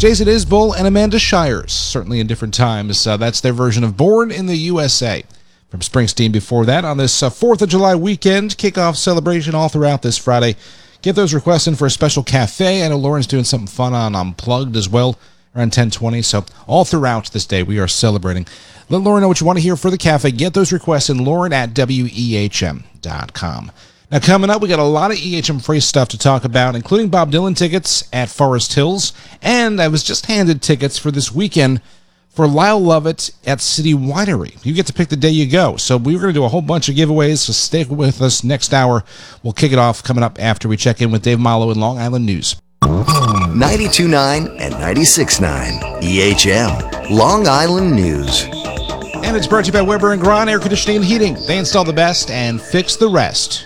Jason Isbell and Amanda Shires, certainly in different times. That's their version of Born in the USA. From Springsteen before that, on this 4th of July weekend, kickoff celebration all throughout this Friday. Get those requests in for a special cafe. I know Lauren's doing something fun on Unplugged as well, around 10:20. So all throughout this day, we are celebrating. Let Lauren know what you want to hear for the cafe. Get those requests in, Lauren at WEHM.com. Now, coming up, we got a lot of EHM free stuff to talk about, including Bob Dylan tickets at Forest Hills. And I was just handed tickets for this weekend for Lyle Lovett at City Winery. You get to pick the day you go. So we're going to do a whole bunch of giveaways, so stay with us next hour. We'll kick it off coming up after we check in with Dave Malo in Long Island News. 92.9 and 96.9 EHM, Long Island News. And it's brought to you by Weber & Gron Air Conditioning and Heating. They install the best and fix the rest.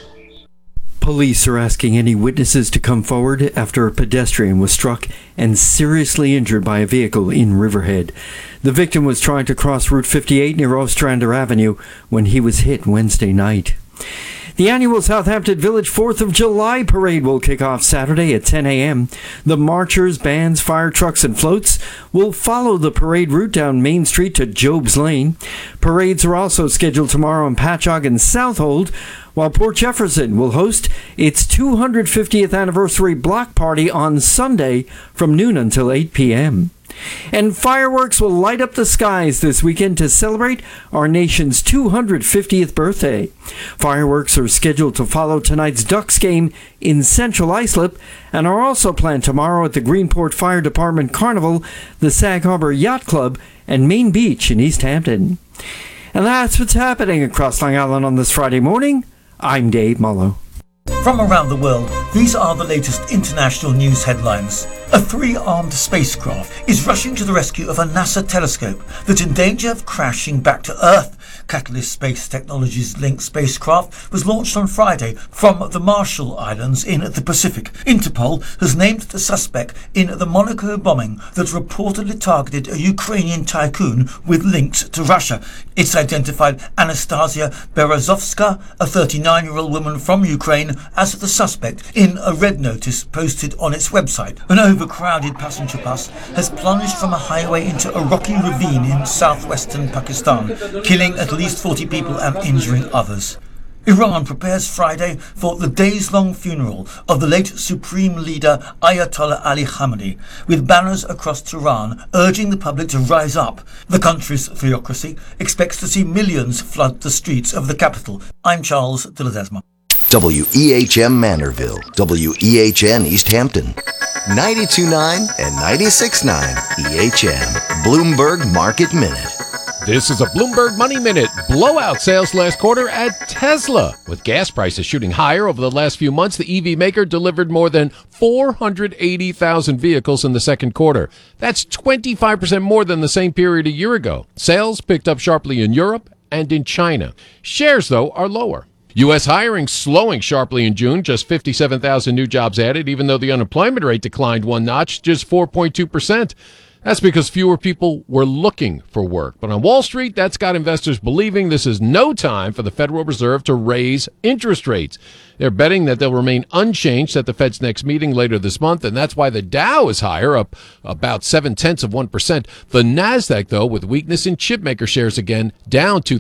Police are asking any witnesses to come forward after a pedestrian was struck and seriously injured by a vehicle in Riverhead. The victim was trying to cross Route 58 near Ostrander Avenue when he was hit Wednesday night. The annual Southampton Village 4th of July parade will kick off Saturday at 10 a.m. The marchers, bands, fire trucks, and floats will follow the parade route down Main Street to Job's Lane. Parades are also scheduled tomorrow in Patchogue and Southold, while Port Jefferson will host its 250th anniversary block party on Sunday from noon until 8 p.m. And fireworks will light up the skies this weekend to celebrate our nation's 250th birthday. Fireworks are scheduled to follow tonight's Ducks game in Central Islip and are also planned tomorrow at the Greenport Fire Department Carnival, the Sag Harbor Yacht Club, and Main Beach in East Hampton. And that's what's happening across Long Island on this Friday morning. I'm Dave Mullo. From around the world, these are the latest international news headlines. A three-armed spacecraft is rushing to the rescue of a NASA telescope that's in danger of crashing back to Earth. Catalyst Space Technologies linked spacecraft was launched on Friday from the Marshall Islands in the Pacific. Interpol has named the suspect in the Monaco bombing that reportedly targeted a Ukrainian tycoon with links to Russia. It's identified Anastasia Berezovska, a 39-year-old woman from Ukraine, as the suspect in a red notice posted on its website. An overcrowded passenger bus has plunged from a highway into a rocky ravine in southwestern Pakistan, killing at least 40 people and injuring others. Iran prepares Friday for the days-long funeral of the late Supreme Leader Ayatollah Ali Khamenei, with banners across Tehran urging the public to rise up. The country's theocracy expects to see millions flood the streets of the capital. I'm Charles de Ledesma. WEHM Manorville, WEHN East Hampton, 92.9 and 96.9 EHM, Bloomberg Market Minute. This is a Bloomberg Money Minute. Blowout sales last quarter at Tesla. With gas prices shooting higher over the last few months, the EV maker delivered more than 480,000 vehicles in the second quarter. That's 25% more than the same period a year ago. Sales picked up sharply in Europe and in China. Shares, though, are lower. U.S. hiring slowing sharply in June, just 57,000 new jobs added, even though the unemployment rate declined one notch, just 4.2%. That's because fewer people were looking for work. But on Wall Street, that's got investors believing this is no time for the Federal Reserve to raise interest rates. They're betting that they'll remain unchanged at the Fed's next meeting later this month, and that's why the Dow is higher, up about 0.7%. The Nasdaq, though, with weakness in chipmaker shares again, down 0.2%.